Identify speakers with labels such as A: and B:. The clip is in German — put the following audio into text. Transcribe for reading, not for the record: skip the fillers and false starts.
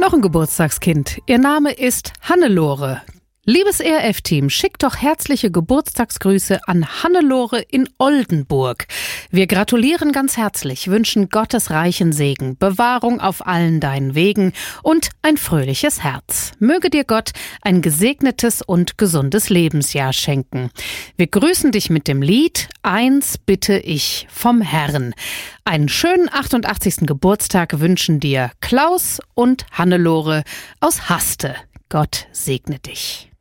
A: Noch ein Geburtstagskind. Ihr Name ist Hannelore. Liebes ERF-Team, schickt doch herzliche Geburtstagsgrüße an Hannelore in Oldenburg. Wir gratulieren ganz herzlich, wünschen Gottes reichen Segen, Bewahrung auf allen deinen Wegen und ein fröhliches Herz. Möge dir Gott ein gesegnetes und gesundes Lebensjahr schenken. Wir grüßen dich mit dem Lied Eins bitte ich vom Herrn. Einen schönen 88. Geburtstag wünschen dir Klaus und Hannelore aus Haste. Gott segne dich.